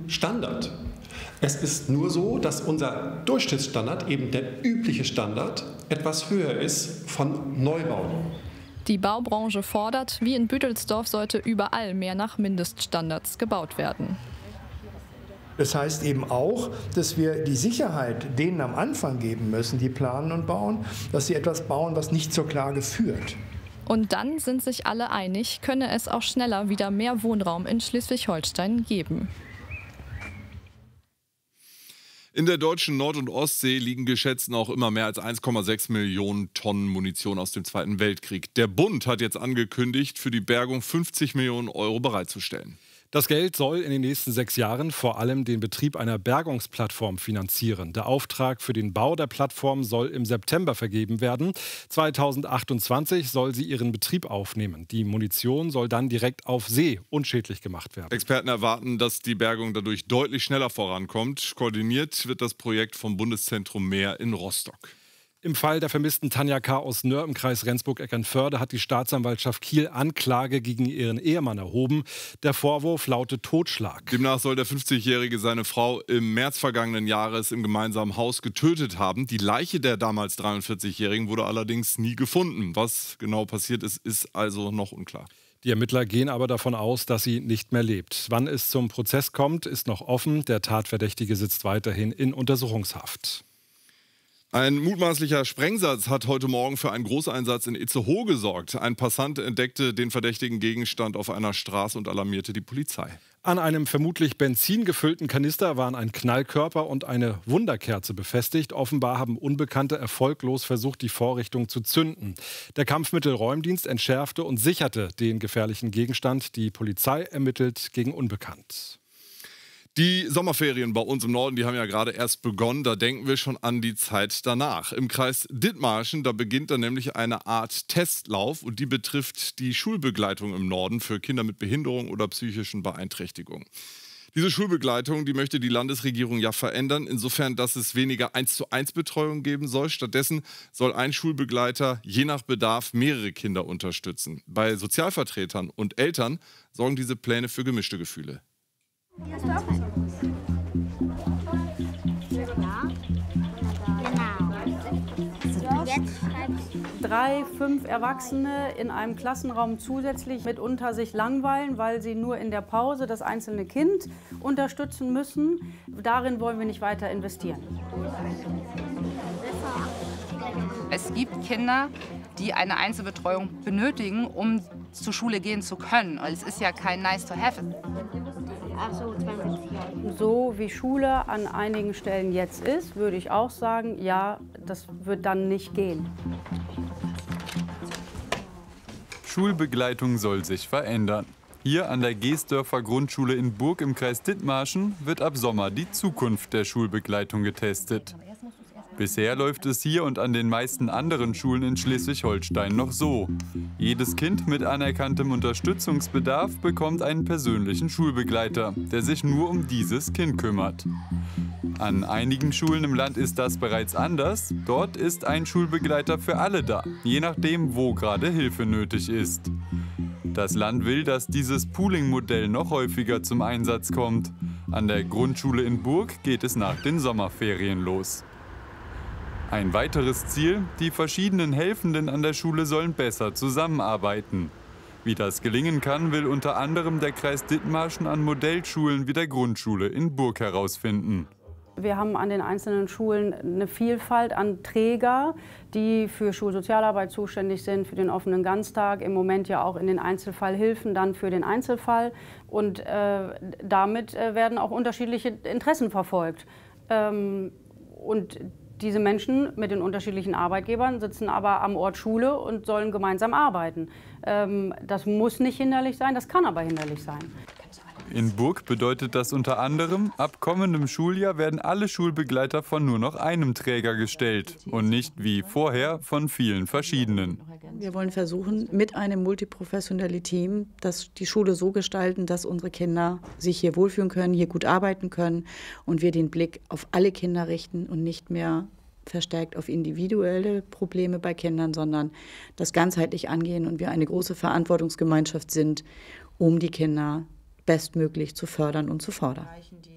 Standard. Es ist nur so, dass unser Durchschnittsstandard, eben der übliche Standard, etwas höher ist von Neubauten. Die Baubranche fordert, wie in Büdelsdorf sollte überall mehr nach Mindeststandards gebaut werden. Das heißt eben auch, dass wir die Sicherheit denen am Anfang geben müssen, die planen und bauen, dass sie etwas bauen, was nicht zur Klage führt. Und dann sind sich alle einig, könne es auch schneller wieder mehr Wohnraum in Schleswig-Holstein geben. In der deutschen Nord- und Ostsee liegen geschätzt noch immer mehr als 1,6 Millionen Tonnen Munition aus dem Zweiten Weltkrieg. Der Bund hat jetzt angekündigt, für die Bergung 50 Millionen Euro bereitzustellen. Das Geld soll in den nächsten 6 Jahren vor allem den Betrieb einer Bergungsplattform finanzieren. Der Auftrag für den Bau der Plattform soll im September vergeben werden. 2028 soll sie ihren Betrieb aufnehmen. Die Munition soll dann direkt auf See unschädlich gemacht werden. Experten erwarten, dass die Bergung dadurch deutlich schneller vorankommt. Koordiniert wird das Projekt vom Bundeszentrum Meer in Rostock. Im Fall der vermissten Tanja K. aus Nöhr im Kreis Rendsburg-Eckernförde hat die Staatsanwaltschaft Kiel Anklage gegen ihren Ehemann erhoben. Der Vorwurf lautet Totschlag. Demnach soll der 50-Jährige seine Frau im März vergangenen Jahres im gemeinsamen Haus getötet haben. Die Leiche der damals 43-Jährigen wurde allerdings nie gefunden. Was genau passiert ist, ist also noch unklar. Die Ermittler gehen aber davon aus, dass sie nicht mehr lebt. Wann es zum Prozess kommt, ist noch offen. Der Tatverdächtige sitzt weiterhin in Untersuchungshaft. Ein mutmaßlicher Sprengsatz hat heute Morgen für einen Großeinsatz in Itzehoe gesorgt. Ein Passant entdeckte den verdächtigen Gegenstand auf einer Straße und alarmierte die Polizei. An einem vermutlich benzingefüllten Kanister waren ein Knallkörper und eine Wunderkerze befestigt. Offenbar haben Unbekannte erfolglos versucht, die Vorrichtung zu zünden. Der Kampfmittelräumdienst entschärfte und sicherte den gefährlichen Gegenstand. Die Polizei ermittelt gegen Unbekannt. Die Sommerferien bei uns im Norden, die haben ja gerade erst begonnen. Da denken wir schon an die Zeit danach. Im Kreis Dithmarschen, da beginnt dann nämlich eine Art Testlauf und die betrifft die Schulbegleitung im Norden für Kinder mit Behinderung oder psychischen Beeinträchtigungen. Diese Schulbegleitung, die möchte die Landesregierung ja verändern, insofern, dass es weniger 1:1 Betreuung geben soll. Stattdessen soll ein Schulbegleiter je nach Bedarf mehrere Kinder unterstützen. Bei Sozialvertretern und Eltern sorgen diese Pläne für gemischte Gefühle. Hast du auch einen? Jetzt 3, 5 Erwachsene in einem Klassenraum zusätzlich mitunter sich langweilen, weil sie nur in der Pause das einzelne Kind unterstützen müssen. Darin wollen wir nicht weiter investieren. Es gibt Kinder, die eine Einzelbetreuung benötigen, um zur Schule gehen zu können. Es ist ja kein nice to have. So wie Schule an einigen Stellen jetzt ist, würde ich auch sagen, ja, das wird dann nicht gehen. Schulbegleitung soll sich verändern. Hier an der Geesdörfer Grundschule in Burg im Kreis Dithmarschen wird ab Sommer die Zukunft der Schulbegleitung getestet. Bisher läuft es hier und an den meisten anderen Schulen in Schleswig-Holstein noch so. Jedes Kind mit anerkanntem Unterstützungsbedarf bekommt einen persönlichen Schulbegleiter, der sich nur um dieses Kind kümmert. An einigen Schulen im Land ist das bereits anders. Dort ist ein Schulbegleiter für alle da, je nachdem, wo gerade Hilfe nötig ist. Das Land will, dass dieses Pooling-Modell noch häufiger zum Einsatz kommt. An der Grundschule in Burg geht es nach den Sommerferien los. Ein weiteres Ziel, die verschiedenen Helfenden an der Schule sollen besser zusammenarbeiten. Wie das gelingen kann, will unter anderem der Kreis Dithmarschen an Modellschulen wie der Grundschule in Burg herausfinden. Wir haben an den einzelnen Schulen eine Vielfalt an Träger, die für Schulsozialarbeit zuständig sind, für den offenen Ganztag, im Moment ja auch in den Einzelfallhilfen, dann für den Einzelfall. Und damit werden auch unterschiedliche Interessen verfolgt. Und diese Menschen mit den unterschiedlichen Arbeitgebern sitzen aber am Ort Schule und sollen gemeinsam arbeiten. Das muss nicht hinderlich sein, das kann aber hinderlich sein. In Burg bedeutet das unter anderem, ab kommendem Schuljahr werden alle Schulbegleiter von nur noch einem Träger gestellt und nicht wie vorher von vielen verschiedenen. Wir wollen versuchen, mit einem multiprofessionellen Team die Schule so gestalten, dass unsere Kinder sich hier wohlfühlen können, hier gut arbeiten können und wir den Blick auf alle Kinder richten und nicht mehr verstärkt auf individuelle Probleme bei Kindern, sondern das ganzheitlich angehen und wir eine große Verantwortungsgemeinschaft sind, um die Kinder bestmöglich zu fördern und zu fordern.